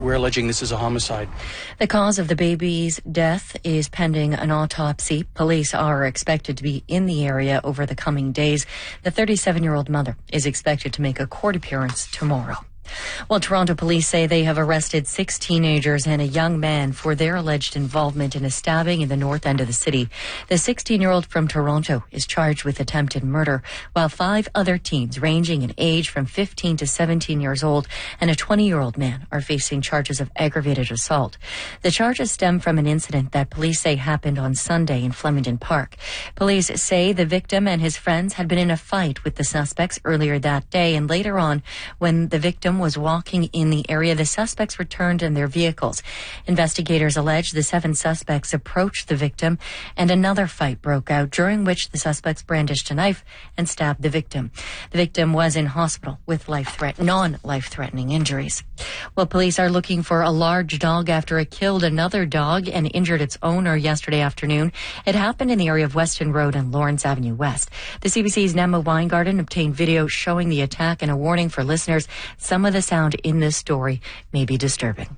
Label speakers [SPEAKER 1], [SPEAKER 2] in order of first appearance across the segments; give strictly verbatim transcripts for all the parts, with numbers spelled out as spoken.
[SPEAKER 1] We're alleging this is a homicide.
[SPEAKER 2] The cause of the baby's death is pending an autopsy. Police are expected to be in the area over the coming days. The thirty-seven-year-old mother is expected to make a court appearance tomorrow. Well, Toronto police say they have arrested six teenagers and a young man for their alleged involvement in a stabbing in the north end of the city. The sixteen-year-old from Toronto is charged with attempted murder, while five other teens ranging in age from fifteen to seventeen years old and a twenty-year-old man are facing charges of aggravated assault. The charges stem from an incident that police say happened on Sunday in Flemington Park. Police say the victim and his friends had been in a fight with the suspects earlier that day, and later on, when the victim was walking in the area, the suspects returned in their vehicles. Investigators allege the seven suspects approached the victim and another fight broke out, during which the suspects brandished a knife and stabbed the victim. The victim was in hospital with life threat, non-life-threatening injuries. Well, police are looking for a large dog after it killed another dog and injured its owner yesterday afternoon. It happened in the area of Weston Road and Lawrence Avenue West. The C B C's Nema Weingarten obtained video showing the attack, and a warning for listeners: some of the sound in this story may be disturbing.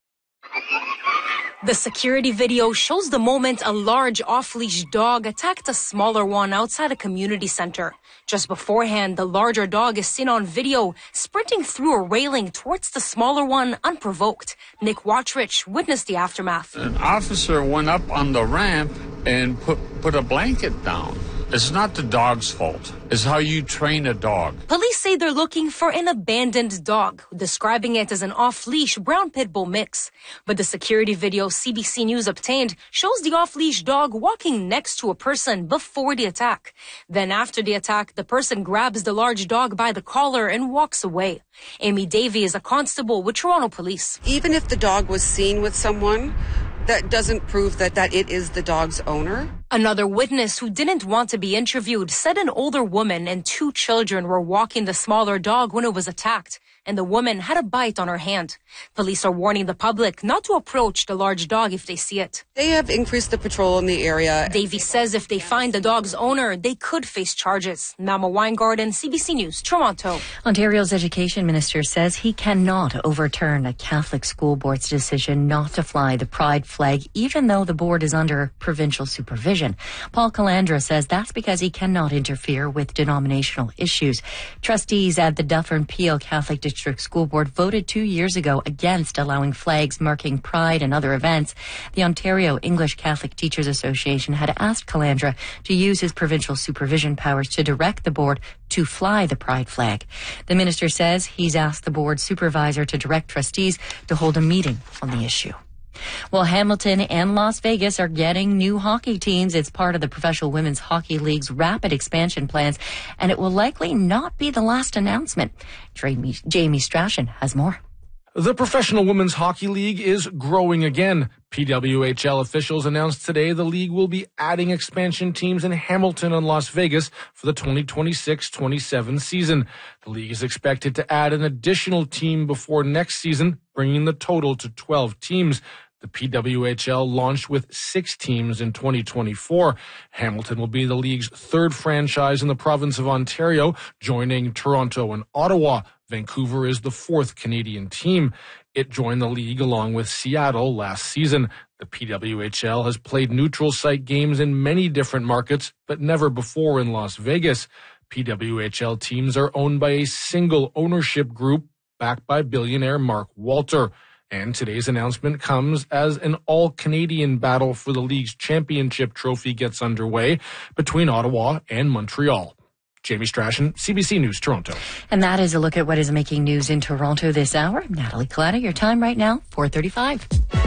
[SPEAKER 3] The security video shows the moment a large off-leash dog attacked a smaller one outside a community center. Just beforehand, the larger dog is seen on video sprinting through a railing towards the smaller one unprovoked. Nick Wattrich witnessed the aftermath.
[SPEAKER 4] An officer went up on the ramp and put, put a blanket down. It's not the dog's fault. It's how you train a dog.
[SPEAKER 3] Police say they're looking for an abandoned dog, describing it as an off-leash brown pit bull mix. But the security video C B C News obtained shows the off-leash dog walking next to a person before the attack. Then after the attack, the person grabs the large dog by the collar and walks away. Amy Davey is a constable with Toronto Police.
[SPEAKER 5] Even if the dog was seen with someone, that doesn't prove that, that it is the dog's owner.
[SPEAKER 3] Another witness who didn't want to be interviewed said an older woman and two children were walking the smaller dog when it was attacked, and the woman had a bite on her hand. Police are warning the public not to approach the large dog if they see it.
[SPEAKER 5] They have increased the patrol in the area.
[SPEAKER 3] Davey says if they find the dog's owner, they could face charges. Nama Weingarten, C B C News, Toronto.
[SPEAKER 2] Ontario's education minister says he cannot overturn a Catholic school board's decision not to fly the Pride flag, even though the board is under provincial supervision. Paul Calandra says that's because he cannot interfere with denominational issues. Trustees at the Dufferin-Peel Catholic District School Board voted two years ago against allowing flags marking Pride and other events. The Ontario English Catholic Teachers Association had asked Calandra to use his provincial supervision powers to direct the board to fly the Pride flag. The minister says he's asked the board supervisor to direct trustees to hold a meeting on the issue. Well, Hamilton and Las Vegas are getting new hockey teams. It's part of the Professional Women's Hockey League's rapid expansion plans, and it will likely not be the last announcement. Jamie, Jamie Strachan has more.
[SPEAKER 6] The Professional Women's Hockey League is growing again. P W H L officials announced today the league will be adding expansion teams in Hamilton and Las Vegas for the twenty twenty-six twenty-seven season. The league is expected to add an additional team before next season, bringing the total to twelve teams. The P W H L launched with six teams in twenty twenty-four. Hamilton will be the league's third franchise in the province of Ontario, joining Toronto and Ottawa. Vancouver is the fourth Canadian team. It joined the league along with Seattle last season. The P W H L has played neutral site games in many different markets, but never before in Las Vegas. P W H L teams are owned by a single ownership group backed by billionaire Mark Walter. And today's announcement comes as an all-Canadian battle for the league's championship trophy gets underway between Ottawa and Montreal. Jamie Strachan, C B C News, Toronto.
[SPEAKER 2] And that is a look at what is making news in Toronto this hour. Natalie Collada, your time right now, four thirty-five.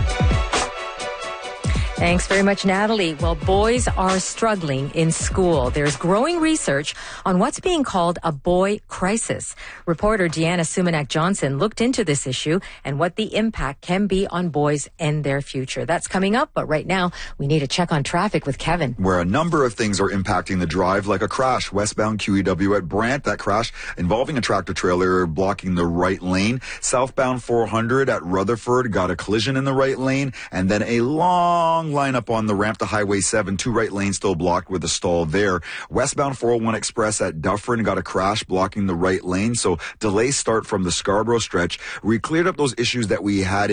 [SPEAKER 7] Thanks very much, Natalie. Well, boys are struggling in school. There's growing research on what's being called a boy crisis. Reporter Deanna Sumanak-Johnson looked into this issue and what the impact can be on boys and their future. That's coming up, but right now we need to check on traffic with Kevin.
[SPEAKER 8] Where a number of things are impacting the drive, like a crash westbound Q E W at Brant. That crash involving a tractor trailer blocking the right lane. Southbound four hundred at Rutherford got a collision in the right lane, and then a long line up on the ramp to Highway seven, two right lanes still blocked with a stall there. Westbound four oh one Express at Dufferin got a crash blocking the right lane, so delays start from the Scarborough stretch. We cleared up those issues that we had